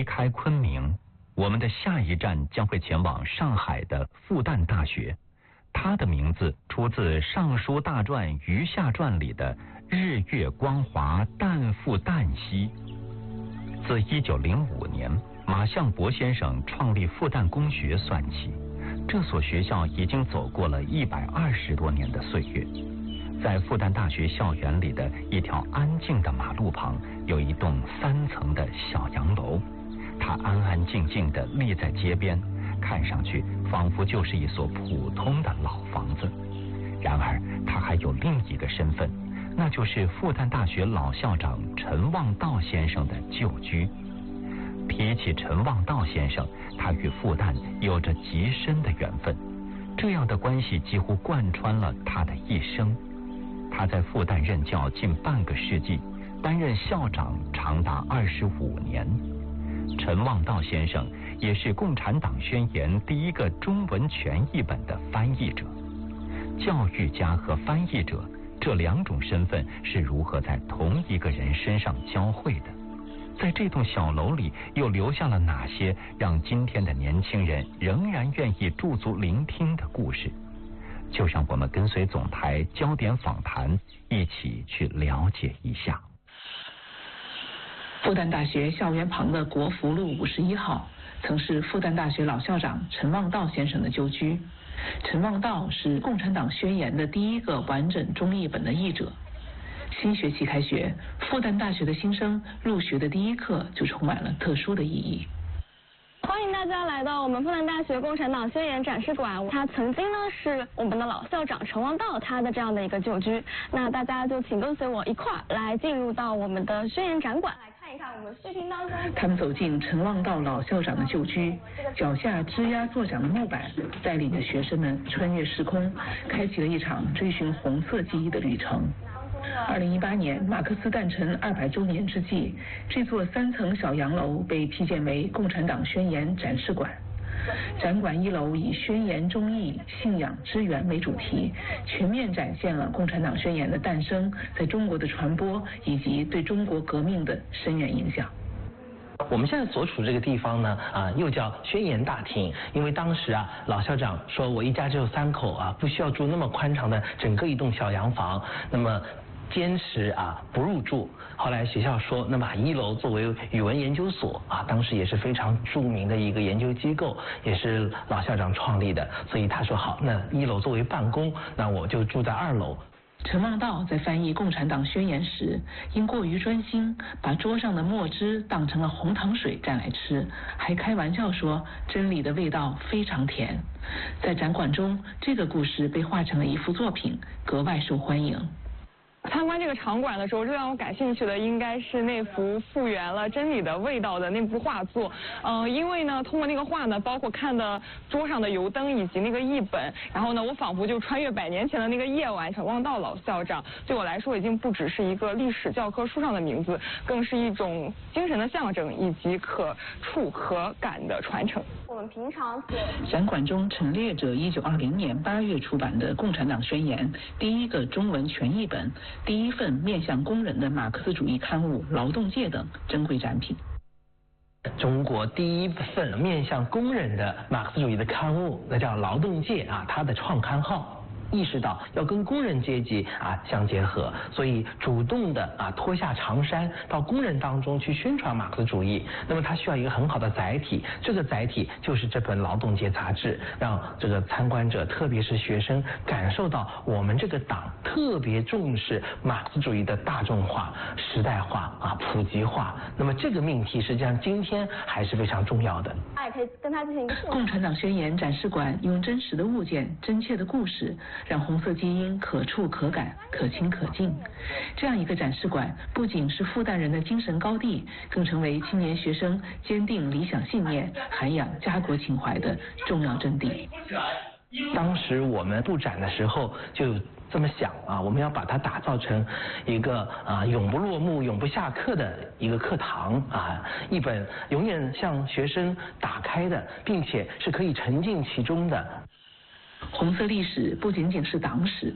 开昆明，我们的下一站将会前往上海的复旦大学。它的名字出自《尚书大传·余下传》里的“日月光华，旦复旦兮”。自1905年马相伯先生创立复旦公学算起，这所学校已经走过了120多年的岁月。在复旦大学校园里的一条安静的马路旁，有一栋3层的小洋楼，它安安静静地立在街边，看上去仿佛就是一所普通的老房子。然而它还有另一个身份，那就是复旦大学老校长陈望道先生的旧居。提起陈望道先生，他与复旦有着极深的缘分，这样的关系几乎贯穿了他的一生。他在复旦任教近半个世纪，担任校长长达25年。陈望道先生也是《共产党宣言》第一个中文全译本的翻译者。教育家和翻译者这2种身份是如何在同一个人身上交汇的？在这栋小楼里又留下了哪些让今天的年轻人仍然愿意驻足聆听的故事？就让我们跟随总台焦点访谈，一起去了解一下。 复旦大学校园旁的国福路51号，曾是复旦大学老校长陈望道先生的旧居。陈望道是《共产党宣言》的第一个完整中译本的译者。新学期开学，复旦大学的新生入学的第一课就充满了特殊的意义。 欢迎大家来到我们复旦大学共产党宣言展示馆，它曾经呢是我们的老校长陈望道他的这样的一个旧居。那大家就请跟随我一块儿来进入到我们的宣言展馆，来看一看我们视频当中。 他们走进陈望道老校长的旧居，脚下吱呀作响的木板带领着学生们穿越时空，开启了一场追寻红色记忆的旅程。2018年马克思诞辰200周年之际，这座3层小洋楼被批建为共产党宣言展示馆。展馆1楼以宣言忠义、信仰支援为主题，全面展现了共产党宣言的诞生在中国的传播以及对中国革命的深远影响。 我们现在所处这个地方呢，又叫宣言大厅，因为当时老校长说我一家只有3口不需要住那么宽敞的整个一栋小洋房，那么坚持不入住。后来学校说，那么把1楼作为语文研究所当时也是非常著名的一个研究机构，也是老校长创立的，所以他说好，那1楼作为办公，那我就住在2楼。 陈望道在翻译《共产党宣言》时，因过于专心，把桌上的墨汁当成了红糖水蘸来吃，还开玩笑说真理的味道非常甜。在展馆中，这个故事被画成了一幅作品，格外受欢迎。 参观这个场馆的时候，最让我感兴趣的应该是那幅复原了真理的味道的那幅画作。因为呢，通过那个画呢，包括看的桌上的油灯以及那个译本，然后呢，我仿佛就穿越100年前的那个夜晚。陈望道老校长对我来说，已经不只是一个历史教科书上的名字，更是一种精神的象征以及可触可感的传承。我们平常展馆中陈列着1920年8月出版的《共产党宣言》第一个中文全译本、第一份面向工人的马克思主义刊物《劳动界》等珍贵展品。 中国第一份面向工人的马克思主义的刊物，那叫《劳动界》它的创刊号。意识到要跟工人阶级相结合，所以主动的脱下长衫到工人当中去宣传马克思主义。那么它需要一个很好的载体，这个载体就是这本《劳动界》杂志，让这个参观者，特别是学生感受到我们这个党特别重视马克思主义的大众化、时代化普及化。那么这个命题实际上今天还是非常重要的。 大家也可以跟他进行一个共产党宣言展示馆用真实的物件、真切的故事，让红色基因可触可感、可亲可近。这样一个展示馆，不仅是复旦人的精神高地，更成为青年学生坚定理想信念、涵养家国情怀的重要阵地。 当时我们布展的时候就这么想我们要把它打造成一个永不落幕、永不下课的一个课堂一本永远向学生打开的，并且是可以沉浸其中的。 红色历史不仅仅是党史，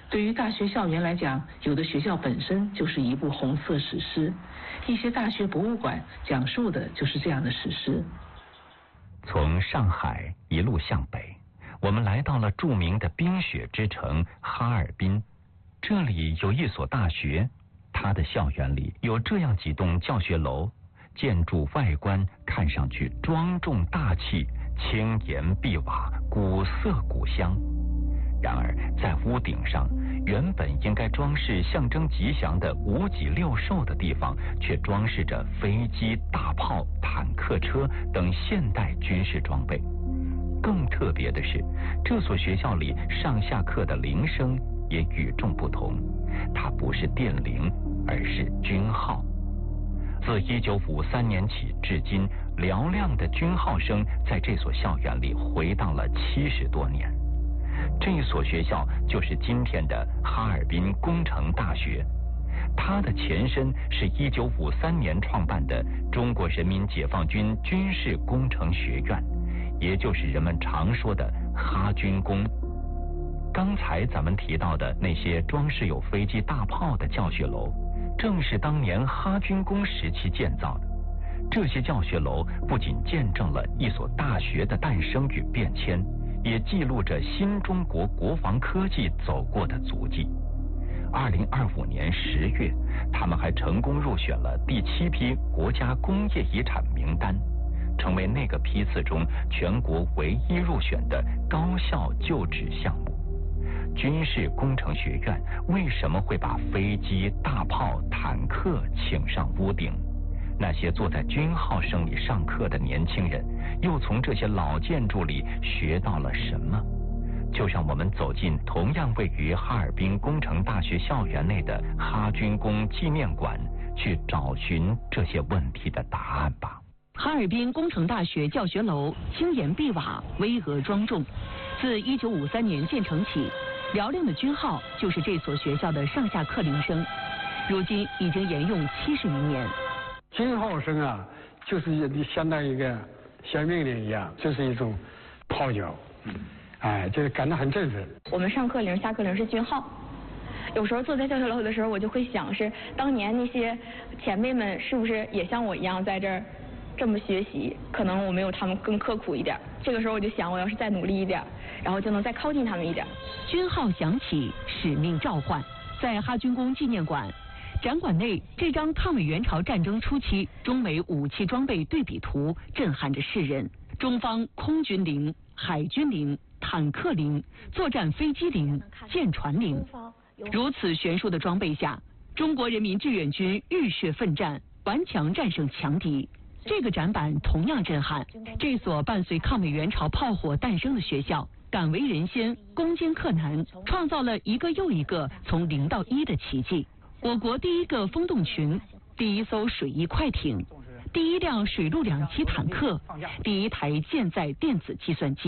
对于大学校园来讲，有的学校本身就是一部红色史诗，一些大学博物馆讲述的就是这样的史诗。 从上海一路向北，我们来到了著名的冰雪之城哈尔滨。这里有一所大学，它的校园里有这样几栋教学楼，建筑外观看上去庄重大气，青岩碧瓦，古色古香。然而在屋顶上，原本应该装饰象征吉祥的五脊六兽的地方，却装饰着飞机、大炮、坦克车等现代军事装备。更特别的是，这所学校里上下课的铃声也与众不同，它不是电铃，而是军号。自1953年起至今，嘹亮的军号声在这所校园里回荡了70多年。这所学校就是今天的哈尔滨工程大学，它的前身是1953年创办的中国人民解放军军事工程学院，也就是人们常说的哈军工。刚才咱们提到的那些装饰有飞机大炮的教学楼，正是当年哈军工时期建造的。这些教学楼不仅见证了一所大学的诞生与变迁，也记录着新中国国防科技走过的足迹。2025年10月，他们还成功入选了第7批国家工业遗产名单，成为那个批次中全国唯一入选的高校就职项目。军事工程学院为什么会把飞机、大炮、坦克请上屋顶？那些坐在军号声里上课的年轻人，又从这些老建筑里学到了什么？就让我们走进同样位于哈尔滨工程大学校园内的哈军工纪念馆，去找寻这些问题的答案吧。 哈尔滨工程大学教学楼青岩碧瓦，巍峨庄重。自1953年建成起，嘹亮的军号就是这所学校的上下课铃声，如今已经沿用70余年。 军号声啊，就是相当于一个像命令一样，就是一种号角，就是感到很振奋。 我们上课铃、下课铃是军号。有时候坐在教学楼的时候，我就会想，是当年那些前辈们是不是也像我一样在这儿这么学习？可能我没有他们更刻苦一点。这个时候我就想，我要是再努力一点，然后就能再靠近他们一点。 军号响起，使命召唤。在哈军工纪念馆展馆内，这张抗美援朝战争初期中美武器装备对比图震撼着世人。中方空军铃、海军铃、坦克铃、作战飞机铃、舰船铃，如此悬殊的装备下，中国人民志愿军浴血奋战，顽强战胜强敌。这个展板同样震撼。这所伴随抗美援朝炮火诞生的学校，敢为人先，攻坚克难，创造了一个又一个从0到1的奇迹。我国第一个风洞群，第一艘水翼快艇，第一辆水陆两栖坦克，第一台舰载电子计算机。